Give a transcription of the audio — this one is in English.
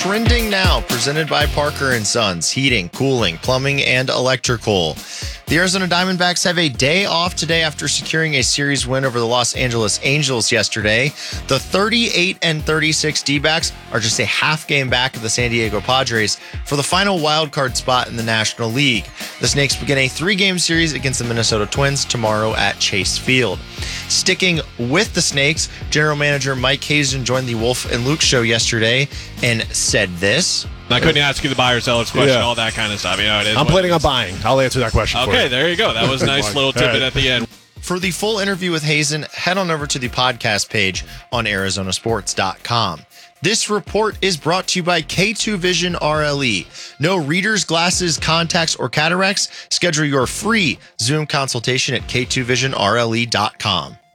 trending now, presented by Parker & Sons, heating, cooling, plumbing, and electrical. The Arizona Diamondbacks have a day off today after securing a series win over the Los Angeles Angels yesterday. The 38-36 D-backs are just a half game back of the San Diego Padres for the final wild card spot in the National League. The Snakes begin a 3-game series against the Minnesota Twins tomorrow at Chase Field. Sticking with the Snakes, General Manager Mike Hazen joined the Wolf and Luke show yesterday and said this. I couldn't ask you the buyer seller's question, all that kind of stuff. You know, it is I'm planning on buying. I'll answer that question for you. Okay, there you go. That was a nice little tidbit at the end. For the full interview with Hazen, head on over to the podcast page on arizonasports.com. This report is brought to you by K2 Vision RLE. No readers, glasses, contacts, or cataracts? Schedule your free Zoom consultation at k2visionrle.com.